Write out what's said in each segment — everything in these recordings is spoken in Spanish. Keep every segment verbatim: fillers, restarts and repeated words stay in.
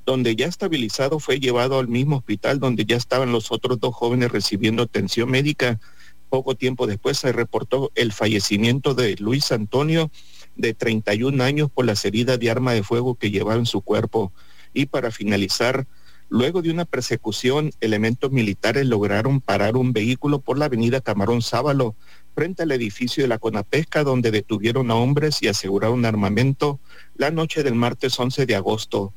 donde ya estabilizado fue llevado al mismo hospital donde ya estaban los otros dos jóvenes recibiendo atención médica. Poco tiempo después se reportó el fallecimiento de Luis Antonio, de treinta y un años, por las heridas de arma de fuego que llevaba en su cuerpo. Y para finalizar, luego de una persecución, elementos militares lograron parar un vehículo por la avenida Camarón Sábalo, frente al edificio de la Conapesca, donde detuvieron a hombres y aseguraron armamento la noche del martes once de agosto.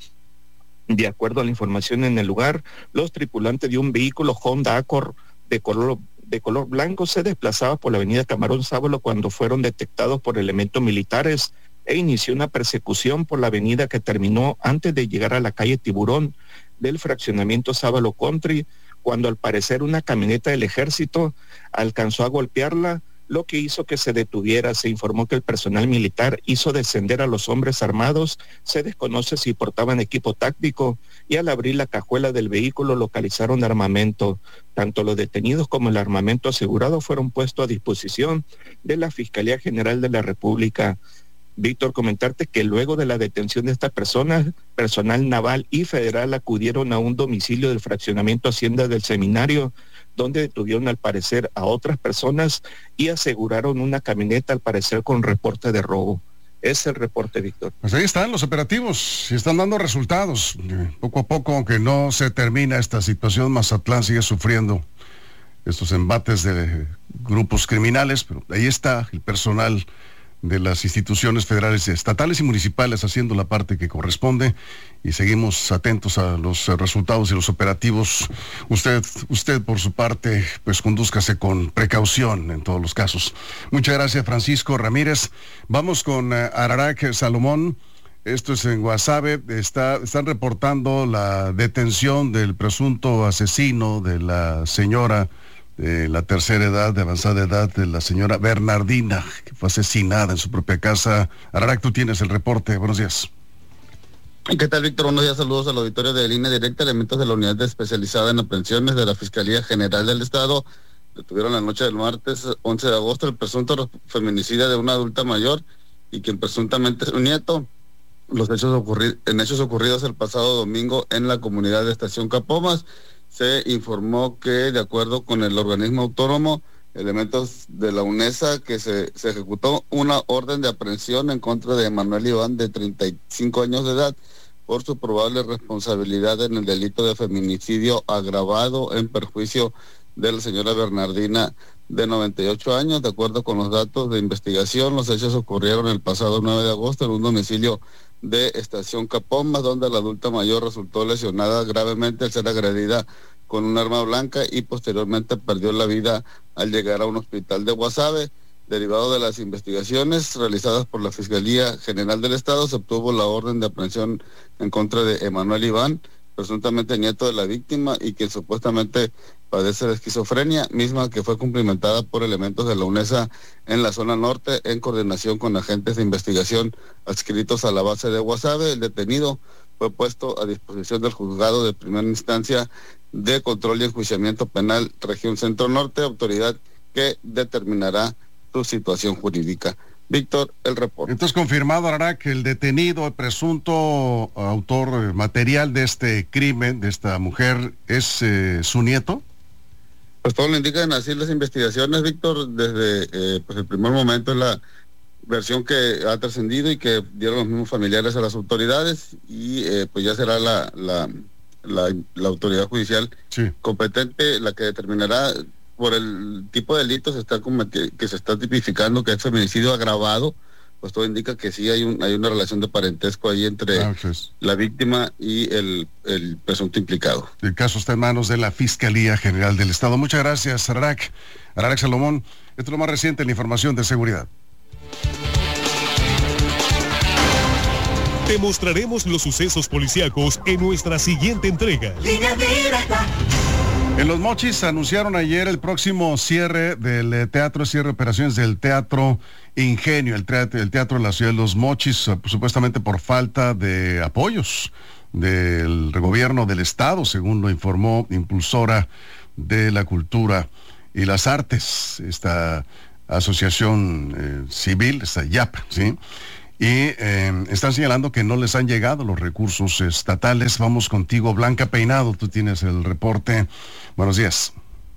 De acuerdo a la información en el lugar, los tripulantes de un vehículo Honda Accord de color, de color blanco se desplazaban por la avenida Camarón Sábalo cuando fueron detectados por elementos militares e inició una persecución por la avenida que terminó antes de llegar a la calle Tiburón del fraccionamiento Sábalo Country, cuando al parecer una camioneta del ejército alcanzó a golpearla, lo que hizo que se detuviera. Se informó que el personal militar hizo descender a los hombres armados, se desconoce si portaban equipo táctico, y al abrir la cajuela del vehículo localizaron armamento. Tanto los detenidos como el armamento asegurado fueron puestos a disposición de la Fiscalía General de la República. Víctor, comentarte que luego de la detención de estas personas, personal naval y federal acudieron a un domicilio del fraccionamiento Hacienda del Seminario, donde detuvieron al parecer a otras personas y aseguraron una camioneta, al parecer con reporte de robo. Es el reporte, Víctor. Pues ahí están los operativos, y están dando resultados. Poco a poco, aunque no se termina esta situación, Mazatlán sigue sufriendo estos embates de grupos criminales, pero ahí está el personal de las instituciones federales, estatales y municipales haciendo la parte que corresponde, y seguimos atentos a los resultados y los operativos. Usted, usted por su parte, pues condúzcase con precaución en todos los casos. Muchas gracias, Francisco Ramírez. Vamos con uh, Ararak Salomón. Esto es en Guasave. Está, están reportando la detención del presunto asesino de la señora de la tercera edad, de avanzada edad, de la señora Bernardina, que fue asesinada en su propia casa. Ararak, tú tienes el reporte. Buenos días. ¿Qué tal, Víctor? Buenos días, saludos al auditorio de Línea Directa. Elementos de la unidad especializada en aprehensiones de la Fiscalía General del Estado detuvieron la noche del martes once de agosto el presunto feminicida de una adulta mayor y quien presuntamente es su nieto. Los hechos ocurri- en hechos ocurridos el pasado domingo en la comunidad de Estación Capomas. Se informó que, de acuerdo con el organismo autónomo, elementos de la UNESA, que se, se ejecutó una orden de aprehensión en contra de Manuel Iván, de treinta y cinco años de edad, por su probable responsabilidad en el delito de feminicidio agravado en perjuicio de la señora Bernardina, de noventa y ocho años. De acuerdo con los datos de investigación, los hechos ocurrieron el pasado nueve de agosto en un domicilio de Estación Capomas, donde la adulta mayor resultó lesionada gravemente al ser agredida con un arma blanca y posteriormente perdió la vida al llegar a un hospital de Guasave. Derivado de las investigaciones realizadas por la Fiscalía General del Estado, se obtuvo la orden de aprehensión en contra de Emanuel Iván, presuntamente nieto de la víctima y quien supuestamente padece de esquizofrenia, misma que fue cumplimentada por elementos de la UNESA en la zona norte, en coordinación con agentes de investigación adscritos a la base de Guasave. El detenido fue puesto a disposición del juzgado de primera instancia de control y enjuiciamiento penal región centro norte, autoridad que determinará su situación jurídica. Víctor, el reporte. Entonces, confirmado, Ararak, que el detenido, el presunto autor material de este crimen, de esta mujer, es eh, su nieto. Pues todo lo indican así las investigaciones, Víctor. Desde eh, pues el primer momento es la versión que ha trascendido y que dieron los mismos familiares a las autoridades, y eh, pues ya será la la, la, la autoridad judicial sí. competente la que determinará. Por el tipo de delito se está como que, que se está tipificando que es feminicidio agravado, pues todo indica que sí hay un hay una relación de parentesco ahí entre ah, pues. la víctima y el, el presunto implicado. El caso está en manos de la Fiscalía General del Estado. Muchas gracias, Ararak. Ararak Salomón. Esto es lo más reciente en la información de seguridad. Te mostraremos los sucesos policíacos en nuestra siguiente entrega. Línea Directa. En Los Mochis anunciaron ayer el próximo cierre del teatro, cierre de operaciones del Teatro Ingenio, el teatro, el teatro de la ciudad de Los Mochis, supuestamente por falta de apoyos del gobierno del estado, según lo informó Impulsora de la Cultura y las Artes, esta asociación eh, civil, esta Y A P, ¿sí? y eh, están señalando que no les han llegado los recursos estatales. Vamos contigo, Blanca Peinado, tú tienes el reporte. Buenos días.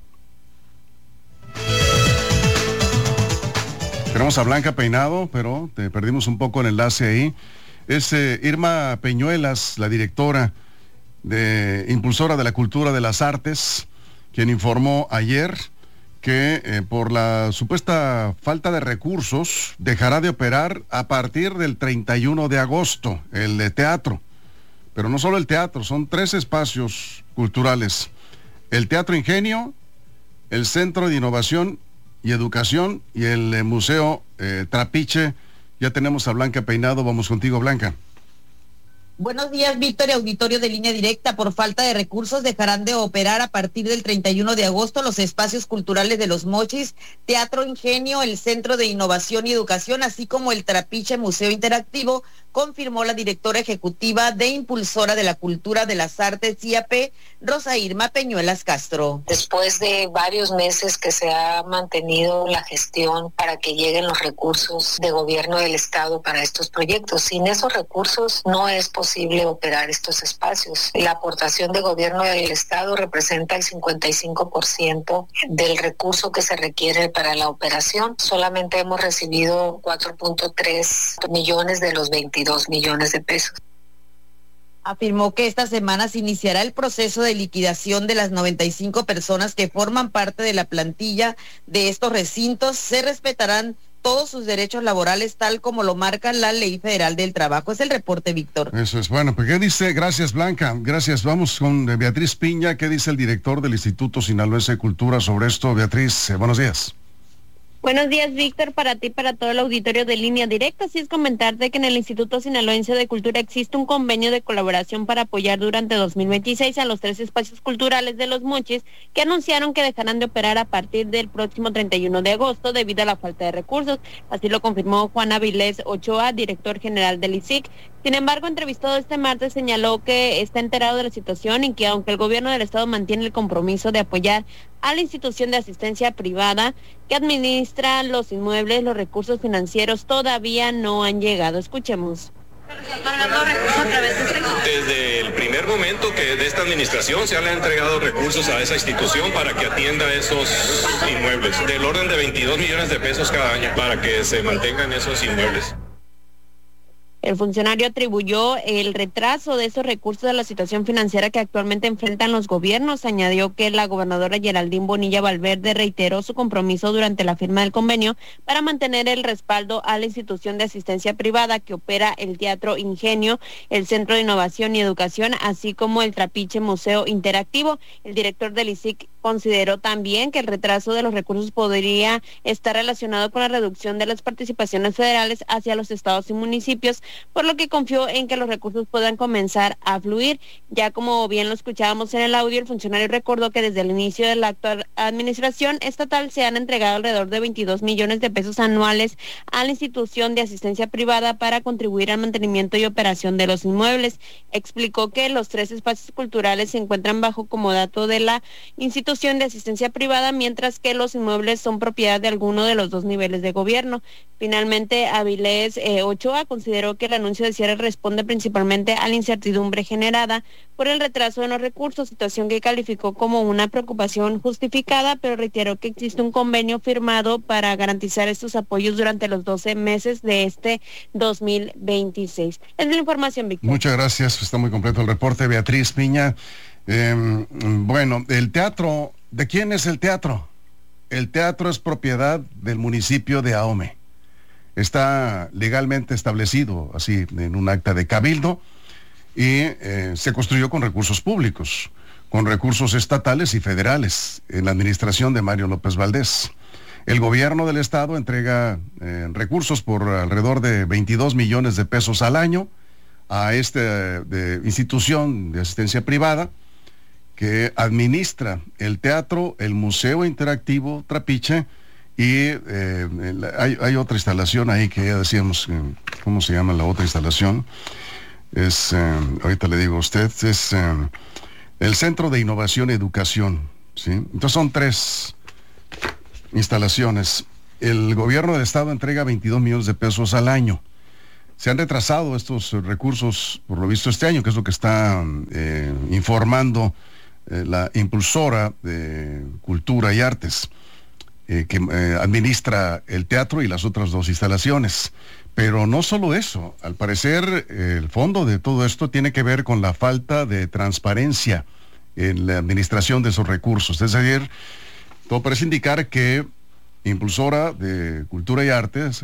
Tenemos a Blanca Peinado, pero te perdimos un poco el enlace ahí. Es eh, Irma Peñuelas, la directora de Impulsora de la Cultura de las Artes, quien informó ayer que eh, por la supuesta falta de recursos dejará de operar a partir del treinta y uno de agosto el de teatro. Pero no solo el teatro, son tres espacios culturales: el Teatro Ingenio, el Centro de Innovación y Educación y el eh, Museo eh, Trapiche. Ya tenemos a Blanca Peinado. Vamos contigo, Blanca. Buenos días, Víctor y auditorio de Línea Directa. Por falta de recursos dejarán de operar a partir del treinta y uno de agosto los espacios culturales de Los Mochis, Teatro Ingenio, el Centro de Innovación y Educación, así como el Trapiche Museo Interactivo, confirmó la directora ejecutiva de Impulsora de la Cultura de las Artes I A P, Rosa Irma Peñuelas Castro. Después de varios meses que se ha mantenido la gestión para que lleguen los recursos de gobierno del Estado para estos proyectos, sin esos recursos no es posible operar estos espacios. La aportación de gobierno del Estado representa el cincuenta y cinco por ciento del recurso que se requiere para la operación. Solamente hemos recibido cuatro punto tres millones de los veintidós millones de pesos. Afirmó que esta semana se iniciará el proceso de liquidación de las noventa y cinco personas que forman parte de la plantilla de estos recintos. Se respetarán todos sus derechos laborales tal como lo marca la Ley Federal del Trabajo. Es el reporte, Víctor. Eso es. Bueno, pues ¿qué dice? Gracias, Blanca. Gracias. Vamos con Beatriz Piña. ¿Qué dice el director del Instituto Sinaloense de Cultura sobre esto? Beatriz, eh, buenos días. Buenos días, Víctor, para ti y para todo el auditorio de Línea Directa. Así es, comentarte que en el Instituto Sinaloense de Cultura existe un convenio de colaboración para apoyar durante dos mil veintiséis a los tres espacios culturales de Los Mochis, que anunciaron que dejarán de operar a partir del próximo treinta y uno de agosto debido a la falta de recursos. Así lo confirmó Juan Avilés Ochoa, director general del I S I C. Sin embargo, entrevistado este martes, señaló que está enterado de la situación y que aunque el gobierno del estado mantiene el compromiso de apoyar a la institución de asistencia privada que administra los inmuebles, los recursos financieros todavía no han llegado. Escuchemos. Desde el primer momento que de esta administración se han entregado recursos a esa institución para que atienda esos inmuebles, del orden de veintidós millones de pesos cada año para que se mantengan esos inmuebles. El funcionario atribuyó el retraso de esos recursos a la situación financiera que actualmente enfrentan los gobiernos. Añadió que la gobernadora Geraldine Bonilla Valverde reiteró su compromiso durante la firma del convenio para mantener el respaldo a la institución de asistencia privada que opera el Teatro Ingenio, el Centro de Innovación y Educación, así como el Trapiche Museo Interactivo. El director del I S I C consideró también que el retraso de los recursos podría estar relacionado con la reducción de las participaciones federales hacia los estados y municipios, por lo que confió en que los recursos puedan comenzar a fluir. Ya como bien lo escuchábamos en el audio, el funcionario recordó que desde el inicio de la actual administración estatal se han entregado alrededor de veintidós millones de pesos anuales a la institución de asistencia privada para contribuir al mantenimiento y operación de los inmuebles. Explicó que los tres espacios culturales se encuentran bajo comodato de la institución de asistencia privada, mientras que los inmuebles son propiedad de alguno de los dos niveles de gobierno. Finalmente, Avilés eh, Ochoa consideró que el anuncio de cierre responde principalmente a la incertidumbre generada por el retraso de los recursos, situación que calificó como una preocupación justificada, pero reiteró que existe un convenio firmado para garantizar estos apoyos durante los doce meses de este dos mil veintiséis. Es la información, Víctor. Muchas gracias, está muy completo el reporte. Beatriz Piña. Eh, bueno, el teatro, ¿de quién es el teatro? El teatro es propiedad del municipio de Ahome. Está legalmente establecido así en un acta de cabildo y eh, se construyó con recursos públicos, con recursos estatales y federales en la administración de Mario López Valdés. El gobierno del estado entrega eh, recursos por alrededor de veintidós millones de pesos al año a esta eh, institución de asistencia privada que administra el teatro, el Museo Interactivo Trapiche y eh, el, hay, hay otra instalación ahí que ya decíamos, eh, ¿cómo se llama la otra instalación? Es, eh, ahorita le digo a usted, es eh, el Centro de Innovación y Educación, ¿sí? Entonces son tres instalaciones. El gobierno del estado entrega veintidós millones de pesos al año. se han retrasado estos recursos, por lo visto este año, que es lo que está eh, informando eh, la impulsora de Cultura y Artes, eh, que eh, administra el teatro y las otras dos instalaciones. Pero no solo eso, al parecer eh, el fondo de todo esto tiene que ver con la falta de transparencia en la administración de esos recursos. Es decir, todo parece indicar que Impulsora de Cultura y Artes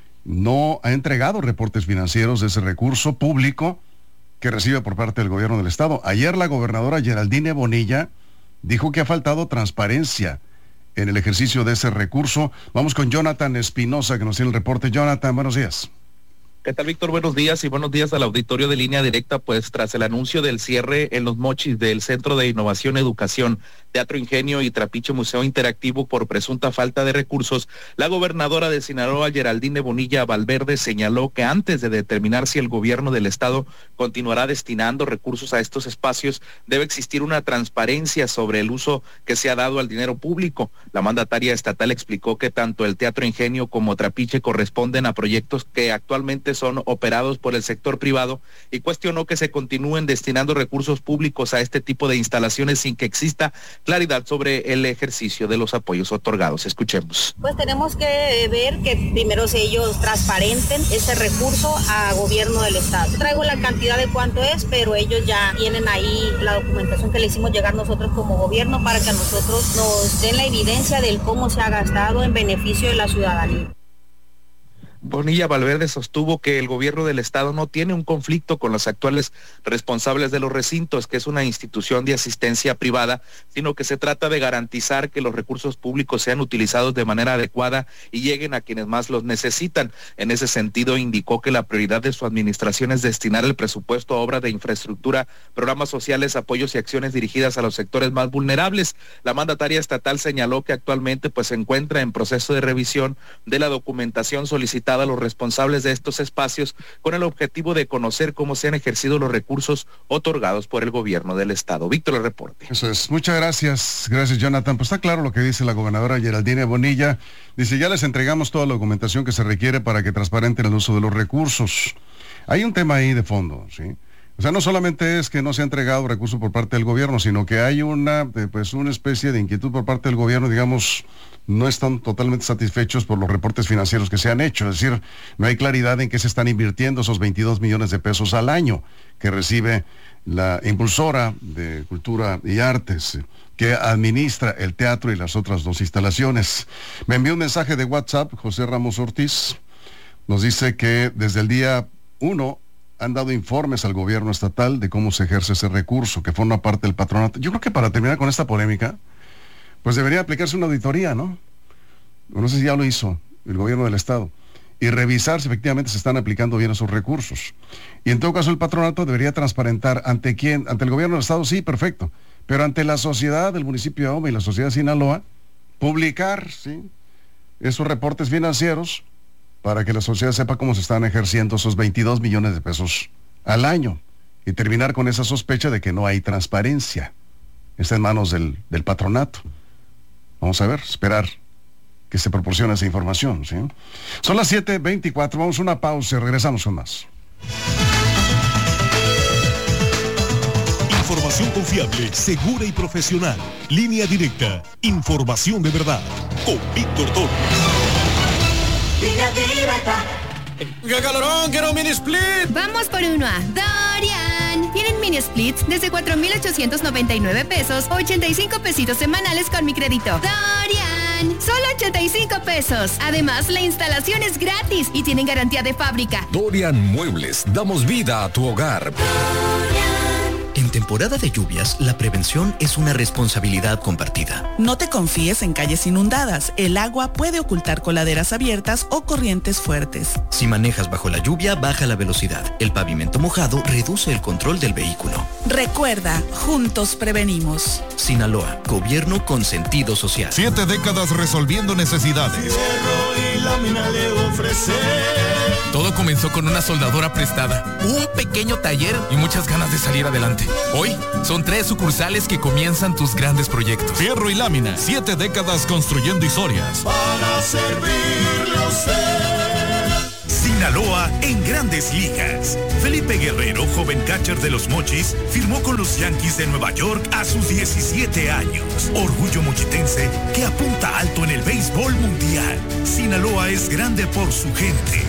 no ha entregado reportes financieros de ese recurso público que recibe por parte del gobierno del estado. Ayer la gobernadora Geraldine Bonilla dijo que ha faltado transparencia en el ejercicio de ese recurso. Vamos con Jonathan Espinosa, que nos tiene el reporte. Jonathan, buenos días. ¿Qué tal, Víctor? Buenos días y buenos días al auditorio de Línea Directa. Pues tras el anuncio del cierre en Los Mochis del Centro de Innovación y Educación, Teatro Ingenio y Trapiche Museo Interactivo por presunta falta de recursos, la gobernadora de Sinaloa, Geraldine Bonilla Valverde, señaló que antes de determinar si el gobierno del estado continuará destinando recursos a estos espacios, debe existir una transparencia sobre el uso que se ha dado al dinero público. La mandataria estatal explicó que tanto el Teatro Ingenio como Trapiche corresponden a proyectos que actualmente son operados por el sector privado y cuestionó que se continúen destinando recursos públicos a este tipo de instalaciones sin que exista claridad sobre el ejercicio de los apoyos otorgados. Escuchemos. Pues tenemos que ver que primero ellos transparenten ese recurso a gobierno del estado. Traigo la cantidad de cuánto es, pero ellos ya tienen ahí la documentación que le hicimos llegar nosotros como gobierno para que a nosotros nos den la evidencia del cómo se ha gastado en beneficio de la ciudadanía. Bonilla Valverde sostuvo que el gobierno del estado no tiene un conflicto con los actuales responsables de los recintos, que es una institución de asistencia privada, sino que se trata de garantizar que los recursos públicos sean utilizados de manera adecuada y lleguen a quienes más los necesitan. En ese sentido, indicó que la prioridad de su administración es destinar el presupuesto a obras de infraestructura, programas sociales, apoyos y acciones dirigidas a los sectores más vulnerables. La mandataria estatal señaló que actualmente pues se encuentra en proceso de revisión de la documentación solicitada a los responsables de estos espacios con el objetivo de conocer cómo se han ejercido los recursos otorgados por el gobierno del estado. Víctor, el reporte. Eso es. Muchas gracias. Gracias, Jonathan. Pues está claro lo que dice la gobernadora Geraldine Bonilla. Dice, ya les entregamos toda la documentación que se requiere para que transparenten el uso de los recursos. Hay un tema ahí de fondo, ¿sí? O sea, no solamente es que no se ha entregado recursos por parte del gobierno, sino que hay una, pues, una especie de inquietud por parte del gobierno, digamos, no están totalmente satisfechos por los reportes financieros que se han hecho. Es decir, no hay claridad en qué se están invirtiendo esos veintidós millones de pesos al año que recibe la impulsora de Cultura y Artes, que administra el teatro y las otras dos instalaciones. Me envió un mensaje de WhatsApp, José Ramos Ortiz, nos dice que desde el día uno han dado informes al gobierno estatal de cómo se ejerce ese recurso, que forma parte del patronato. Yo creo que para terminar con esta polémica, pues debería aplicarse una auditoría, ¿no? No sé si ya lo hizo el gobierno del estado, y revisar si efectivamente se están aplicando bien esos recursos. Y en todo caso el patronato debería transparentar ante quién, ante el gobierno del estado, sí, perfecto, pero ante la sociedad del municipio de Ahome y la sociedad de Sinaloa, publicar, ¿sí?, esos reportes financieros para que la sociedad sepa cómo se están ejerciendo esos veintidós millones de pesos al año y terminar con esa sospecha de que no hay transparencia. Está en manos del, del patronato. Vamos a ver, esperar que se proporcione esa información, ¿sí? Son las siete veinticuatro, vamos a una pausa y regresamos con más. Información confiable, segura y profesional. Línea Directa, información de verdad. Con Víctor Toro. Línea Directa. ¡Qué calorón! ¡Quiero un mini split! Vamos por uno a Dorian. Tienen mini splits desde cuatro mil ochocientos noventa y nueve pesos, ochenta y cinco pesitos semanales con mi crédito. Dorian, solo ochenta y cinco pesos. Además, la instalación es gratis y tienen garantía de fábrica. Dorian Muebles, damos vida a tu hogar. Dorian. En temporada de lluvias, la prevención es una responsabilidad compartida. No te confíes en calles inundadas. El agua puede ocultar coladeras abiertas o corrientes fuertes. Si manejas bajo la lluvia, baja la velocidad. El pavimento mojado reduce el control del vehículo. Recuerda, juntos prevenimos. Sinaloa, gobierno con sentido social. Siete décadas resolviendo necesidades. Fierro y lámina le ofrece. Todo comenzó con una soldadora prestada, un pequeño taller y muchas ganas de salir adelante. Hoy son tres sucursales que comienzan tus grandes proyectos. Fierro y lámina, siete décadas construyendo historias. Para servirle a usted. Sinaloa en Grandes Ligas. Felipe Guerrero, joven catcher de los Mochis, firmó con los Yankees de Nueva York a sus diecisiete años. Orgullo mochitense que apunta alto en el béisbol mundial. Sinaloa es grande por su gente.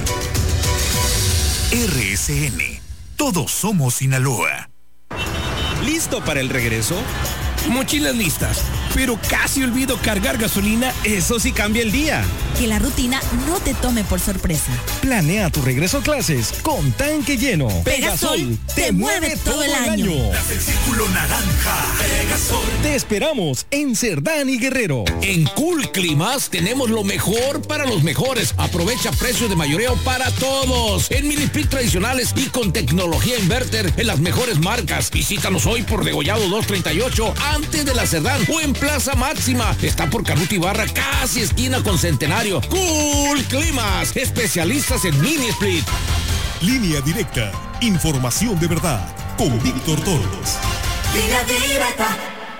R S N. Todos somos Sinaloa. ¿Listo para el regreso? Mochilas listas, pero casi olvido cargar gasolina, eso sí cambia el día. Que la rutina no te tome por sorpresa. Planea tu regreso a clases con tanque lleno. Pegasol te, te mueve todo el año. año. El círculo naranja. Pegasol. Te esperamos en Cerdán y Guerrero. En Cool Climas tenemos lo mejor para los mejores. Aprovecha precios de mayoreo para todos. En mini split tradicionales y con tecnología inverter en las mejores marcas. Visítanos hoy por Degollado doscientos treinta y ocho antes de la Cerdán o en Plaza Máxima. Está por Carruti Ibarra, casi esquina con Centenario. Cool Climas, especialistas en mini split. Línea Directa, información de verdad, con Víctor Torres. Línea Directa.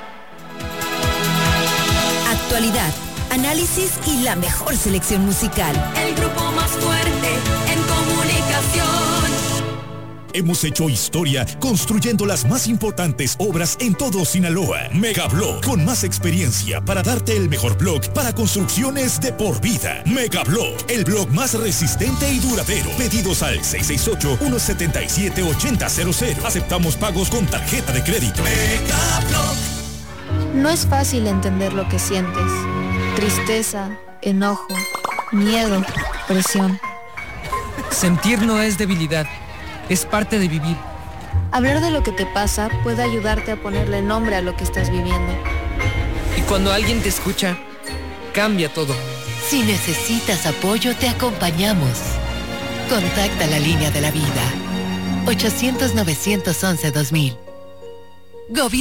Actualidad, análisis y la mejor selección musical. El grupo más fuerte en comunicación. Hemos hecho historia construyendo las más importantes obras en todo Sinaloa. Megablog, con más experiencia para darte el mejor blog para construcciones de por vida. Megablog, el blog más resistente y duradero. Pedidos al seis seis ocho, uno siete siete, ocho cero cero cero. Aceptamos pagos con tarjeta de crédito. Megablog. No es fácil entender lo que sientes. Tristeza, enojo, miedo, presión. Sentir no es debilidad. Es parte de vivir. Hablar de lo que te pasa puede ayudarte a ponerle nombre a lo que estás viviendo. Y cuando alguien te escucha, cambia todo. Si necesitas apoyo, te acompañamos. Contacta la línea de la vida. ochocientos, novecientos once, dos mil. Gobierno